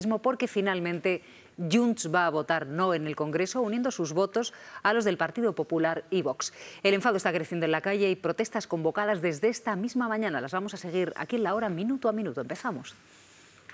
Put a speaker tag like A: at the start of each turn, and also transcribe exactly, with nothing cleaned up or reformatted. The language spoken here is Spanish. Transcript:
A: porque finalmente Junts va a votar no en el Congreso, uniendo sus votos a los del Partido Popular y Vox. El enfado está creciendo en la calle y protestas convocadas desde esta misma mañana. Las vamos a seguir aquí en La Hora, minuto a minuto. Empezamos.